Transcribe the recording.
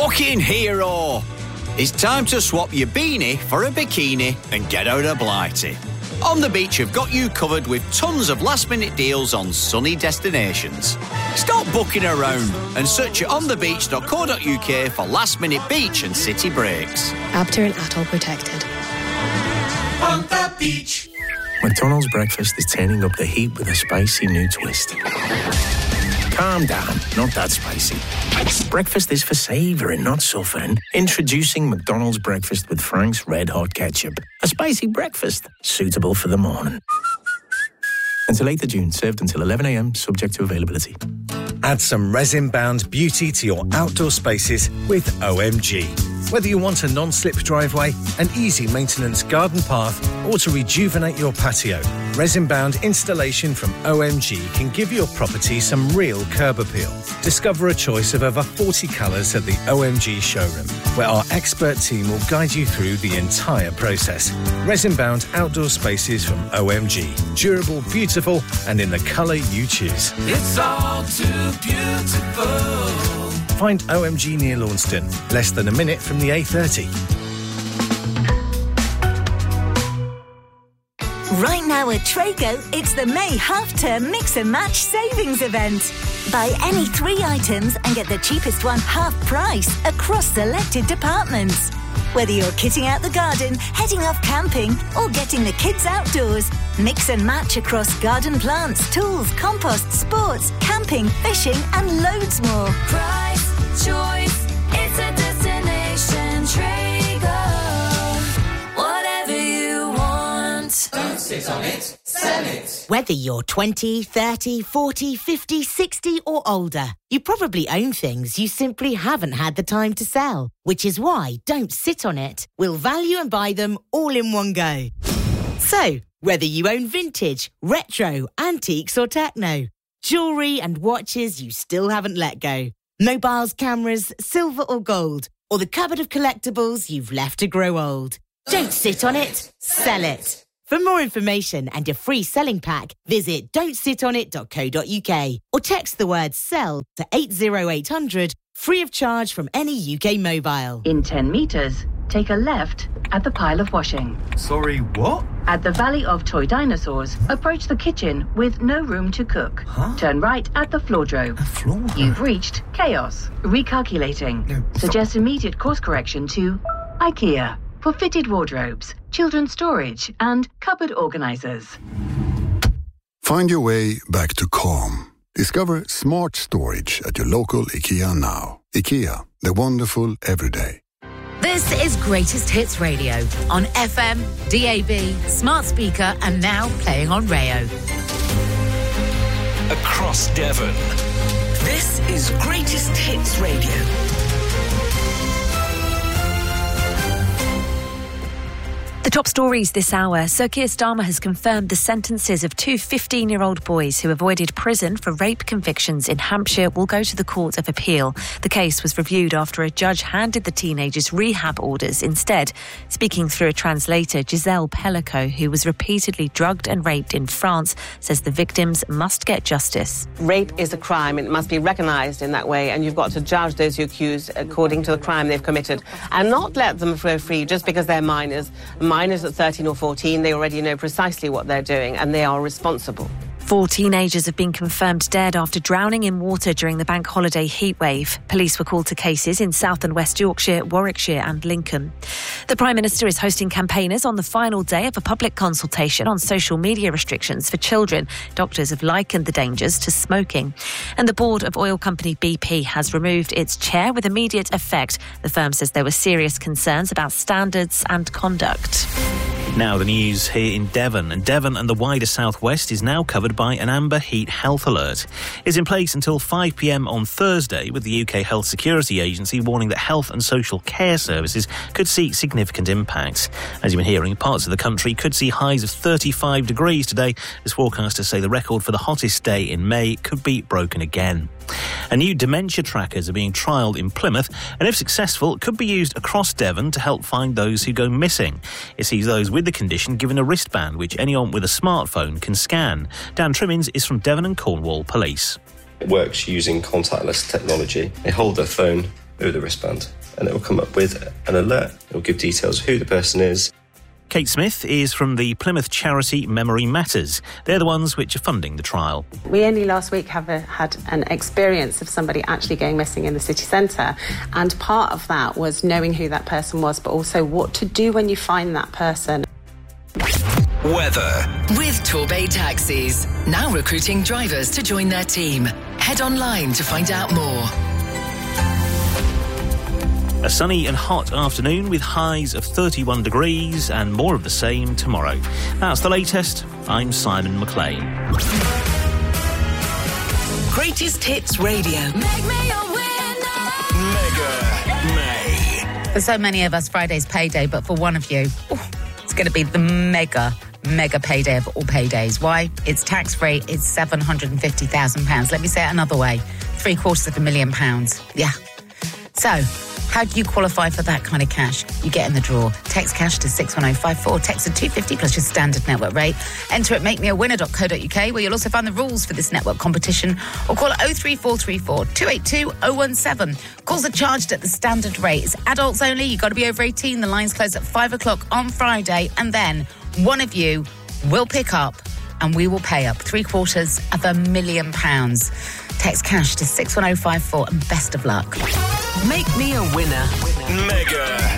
Fucking hero! It's time to swap your beanie for a bikini and get out of Blighty. On the Beach have got you covered with tons of last-minute deals on sunny destinations. Stop booking around and search at onthebeach.co.uk for last-minute beach and city breaks. Abter and Atoll protected. On the Beach. McDonald's breakfast is turning up the heat with a spicy new twist. Calm down, not that spicy. Breakfast is for savouring, not suffering. Introducing McDonald's breakfast with Frank's Red Hot Ketchup. A spicy breakfast, suitable for the morning. Until 8th of June, served until 11 a.m, subject to availability. Add some resin-bound beauty to your outdoor spaces with OMG. Whether you want a non-slip driveway, an easy maintenance garden path, or to rejuvenate your patio, resin-bound installation from OMG can give your property some real curb appeal. Discover a choice of over 40 colours at the OMG showroom, where our expert team will guide you through the entire process. Resin-bound outdoor spaces from OMG. Durable, beautiful, and in the colour you choose. It's all too beautiful. Find OMG near Launceston, less than a minute from the A30. Right now at Trago, it's the May half-term mix and match savings event. Buy any 3 items and get the cheapest one half price across selected departments. Whether you're kitting out the garden, heading off camping, or getting the kids outdoors, mix and match across garden plants, tools, compost, sports, camping, fishing, and loads more. Price, choice, it's a destination. Trago. Whatever you want. Don't sit on it, sell it. Whether you're 20, 30, 40, 50, 60 or older, you probably own things you simply haven't had the time to sell, which is why Don't Sit On It will value and buy them all in one go. So, whether you own vintage, retro, antiques or techno, jewellery and watches you still haven't let go, mobiles, cameras, silver or gold, or the cupboard of collectibles you've left to grow old. Don't sit on it, sell it. For more information and a free selling pack, visit don'tsitonit.co.uk or text the word SELL to 80800, free of charge from any UK mobile. In 10 metres, take a left at the pile of washing. Sorry, what? At the Valley of Toy Dinosaurs, approach the kitchen with no room to cook. Turn right at the Floordrome. You've reached Chaos. Recalculating. Suggest immediate course correction to IKEA for fitted wardrobes, children's storage and cupboard organisers. Find your way back to calm. Discover smart storage at your local IKEA now. IKEA, the wonderful everyday. This is Greatest Hits Radio on FM, DAB, smart speaker and now playing on Rayo. Across Devon. This is Greatest Hits Radio. The top stories this hour. Sir Keir Starmer has confirmed the sentences of 2 15-year-old boys who avoided prison for rape convictions in Hampshire will go to the Court of Appeal. The case was reviewed after a judge handed the teenagers rehab orders instead. Speaking through a translator, Giselle Pellico, who was repeatedly drugged and raped in France, says the victims must get justice. Rape is a crime. It must be recognised in that way, and you've got to judge those you accuse according to the crime they've committed and not let them go free just because they're minors. Minors at 13 or 14, they already know precisely what they're doing and they are responsible. 4 teenagers have been confirmed dead after drowning in water during the bank holiday heatwave. Police were called to cases in South and West Yorkshire, Warwickshire and Lincoln. The Prime Minister is hosting campaigners on the final day of a public consultation on social media restrictions for children. Doctors have likened the dangers to smoking. And the board of oil company BP has removed its chair with immediate effect. The firm says there were serious concerns about standards and conduct. Now the news here in Devon. And Devon and the wider southwest is now covered by an amber heat health alert. It's in place until 5 p.m. on Thursday, with the UK Health Security Agency warning that health and social care services could see significant impacts. As you've been hearing, parts of the country could see highs of 35 degrees today, as forecasters say the record for the hottest day in May could be broken again. And new dementia trackers are being trialled in Plymouth, and if successful, could be used across Devon to help find those who go missing. It sees those with the condition given a wristband which anyone with a smartphone can scan. Dan Trimmins is from Devon and Cornwall Police. It works using contactless technology. They hold their phone with a wristband, and it will come up with an alert. It will give details of who the person is. Kate Smith is from the Plymouth charity Memory Matters. They're the ones which are funding the trial. We only last week had an experience of somebody actually going missing in the city centre, and part of that was knowing who that person was, but also what to do when you find that person. Weather. With Torbay Taxis. Now recruiting drivers to join their team. Head online to find out more. A sunny and hot afternoon with highs of 31 degrees and more of the same tomorrow. That's the latest. I'm Simon McLean. Greatest Hits Radio. Make me a winner. Mega May. For so many of us, Friday's payday, but for one of you, it's going to be the mega payday of all paydays. Why? It's tax-free. It's £750,000. Let me say it another way. £750,000. Yeah. So, how do you qualify for that kind of cash? You get in the draw. Text cash to 61054. Text to 250 plus your standard network rate. Enter at makemeawinner.co.uk, where you'll also find the rules for this network competition, or call 03434 282 017. Calls are charged at the standard rate. It's adults only. You've got to be over 18. The lines close at 5 o'clock on Friday, and then one of you will pick up and we will pay up £750,000. Text cash to 61054 and best of luck. Make me a winner. Mega